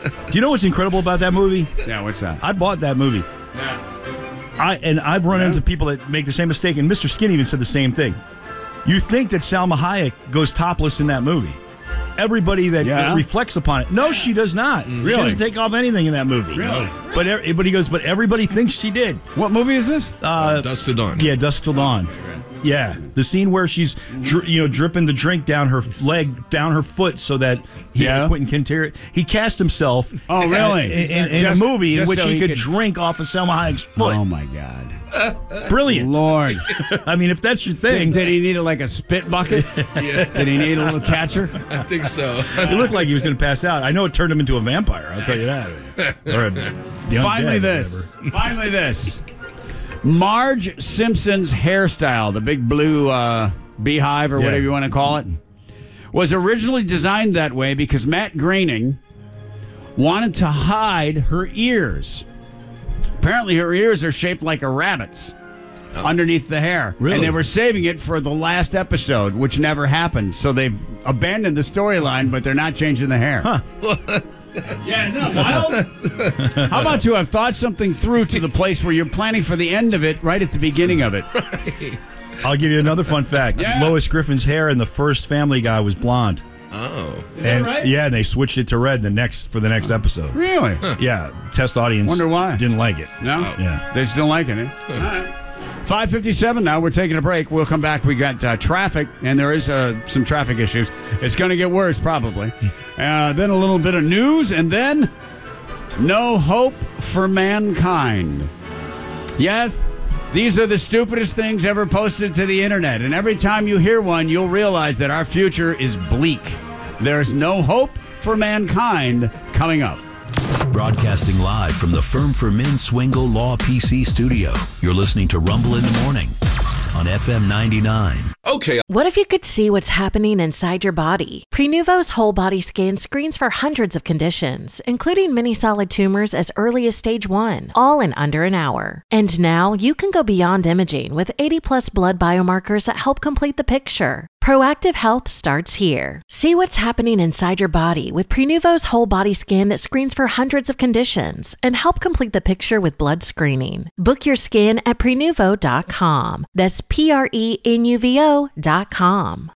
Do you know what's incredible about that movie? Yeah, what's that? I bought that movie. I've run into people that make the same mistake, and Mr. Skin even said the same thing. You think that Salma Hayek goes topless in that movie. Everybody that reflects upon it. No, she does not. Really? She doesn't take off anything in that movie. Really? But he goes, but everybody thinks she did. What movie is this? Dusk Till Dawn. Yeah, Dusk Till Dawn. Yeah, the scene where she's dripping the drink down her leg, down her foot, so that Quentin Quintero, he cast himself. Oh, really? In a movie in which he could drink off of Salma Hayek's foot. Oh my God! Brilliant, Lord! I mean, if that's your thing, did he need a spit bucket? Did he need a little catcher? I think so. It looked like he was going to pass out. I know it turned him into a vampire. I'll tell you that. Or Finally, this. Marge Simpson's hairstyle, the big blue beehive or whatever you want to call it, was originally designed that way because Matt Groening wanted to hide her ears. Apparently her ears are shaped like a rabbit's underneath the hair. Really? And they were saving it for the last episode, which never happened. So they've abandoned the storyline, but they're not changing the hair. Huh. Yeah, isn't that wild? How about you have thought something through to the place where you're planning for the end of it right at the beginning of it? Right. I'll give you another fun fact. Yeah. Lois Griffin's hair in the first Family Guy was blonde. Oh. Is that right? Yeah, and they switched it to red for the next episode. Really? Yeah, test audience. Wonder why. Didn't like it. No? Yeah. They're still liking it. All right. 5:57 now. We're taking a break. We'll come back. We got traffic, and there is some traffic issues. It's going to get worse, probably. Then a little bit of news, and then no hope for mankind. Yes, these are the stupidest things ever posted to the internet, and every time you hear one, you'll realize that our future is bleak. There's no hope for mankind coming up. Broadcasting live from the Firm for Men Swingle Law PC studio. You're listening to Rumble in the Morning on FM 99. Okay. What if you could see what's happening inside your body? Prenuvo's whole body scan screens for hundreds of conditions, including many solid tumors as early as stage 1, all in under an hour. And now you can go beyond imaging with 80+ blood biomarkers that help complete the picture. Proactive health starts here. See what's happening inside your body with Prenuvo's whole body scan that screens for hundreds of conditions and help complete the picture with blood screening. Book your scan at Prenuvo.com. That's Prenuvo.com.